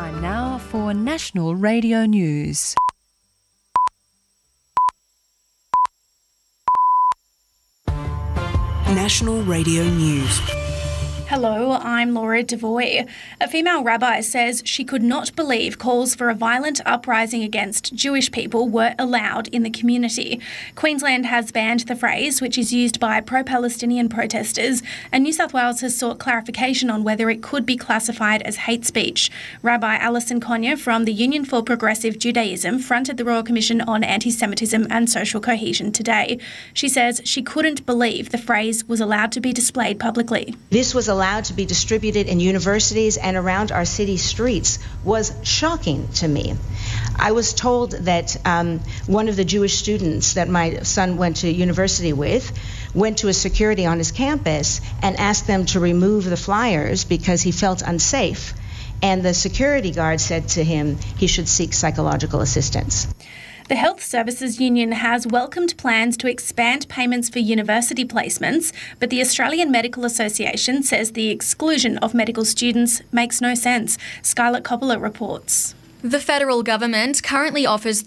Time now for National Radio News. National Radio News. Hello, I'm Laura Devoy. A female rabbi says she could not believe calls for a violent uprising against Jewish people were allowed in the community. Queensland has banned the phrase, which is used by pro-Palestinian protesters, and New South Wales has sought clarification on whether it could be classified as hate speech. Rabbi Alison Conyer from the Union for Progressive Judaism fronted the Royal Commission on Anti-Semitism and Social Cohesion today. She says she couldn't believe the phrase was allowed to be displayed publicly. This was allowed to be distributed in universities and around our city streets was shocking to me. I was told that one of the Jewish students that my son went to university with went to a security on his campus and asked them to remove the flyers because he felt unsafe. And the security guard said to him he should seek psychological assistance. The Health Services Union has welcomed plans to expand payments for university placements, but the Australian Medical Association says the exclusion of medical students makes no sense. Scarlett Coppola reports. The federal government currently offers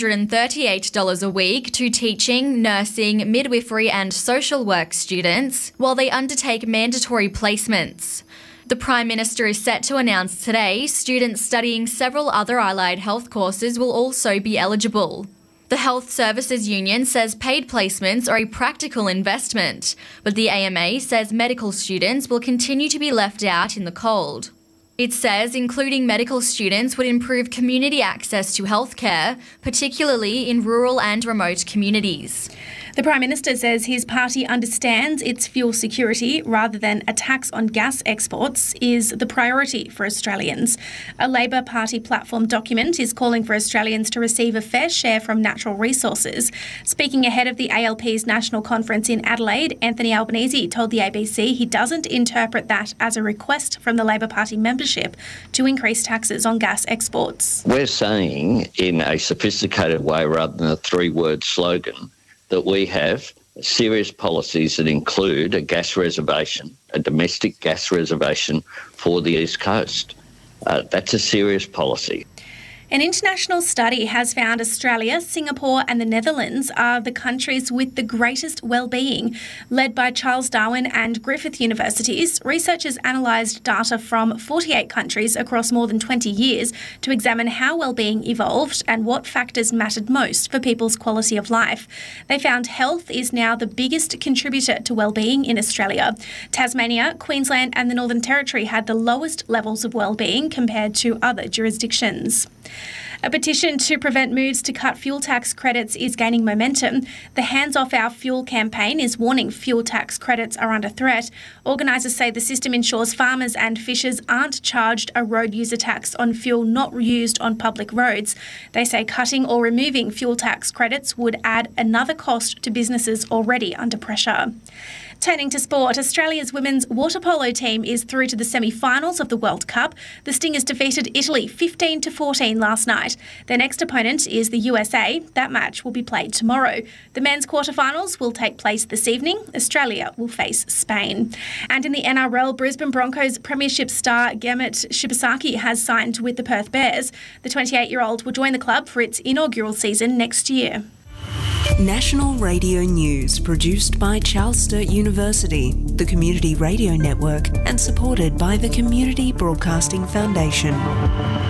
$338 a week to teaching, nursing, midwifery and social work students while they undertake mandatory placements. The Prime Minister is set to announce today students studying several other allied health courses will also be eligible. The Health Services Union says paid placements are a practical investment, but the AMA says medical students will continue to be left out in the cold. It says including medical students would improve community access to healthcare, particularly in rural and remote communities. The Prime Minister says his party understands its fuel security rather than a tax on gas exports is the priority for Australians. A Labor Party platform document is calling for Australians to receive a fair share from natural resources. Speaking ahead of the ALP's national conference in Adelaide, Anthony Albanese told the ABC he doesn't interpret that as a request from the Labor Party membership to increase taxes on gas exports. We're saying in a sophisticated way rather than a three-word slogan that we have serious policies that include a gas reservation, a domestic gas reservation for the East Coast. That's a serious policy. An international study has found Australia, Singapore and the Netherlands are the countries with the greatest well-being. Led by Charles Darwin and Griffith Universities, researchers analysed data from 48 countries across more than 20 years to examine how well-being evolved and what factors mattered most for people's quality of life. They found health is now the biggest contributor to well-being in Australia. Tasmania, Queensland and the Northern Territory had the lowest levels of well-being compared to other jurisdictions. A petition to prevent moves to cut fuel tax credits is gaining momentum. The Hands Off Our Fuel campaign is warning fuel tax credits are under threat. Organisers say the system ensures farmers and fishers aren't charged a road user tax on fuel not used on public roads. They say cutting or removing fuel tax credits would add another cost to businesses already under pressure. Turning to sport, Australia's women's water polo team is through to the semi-finals of the World Cup. The Stingers defeated Italy 15-14 last night. Their next opponent is the USA. That match will be played tomorrow. The men's quarterfinals will take place this evening. Australia will face Spain. And in the NRL, Brisbane Broncos Premiership star Gemmet Shibasaki has signed with the Perth Bears. The 28-year-old will join the club for its inaugural season next year. National Radio News, produced by Charles Sturt University, the Community Radio Network, and supported by the Community Broadcasting Foundation.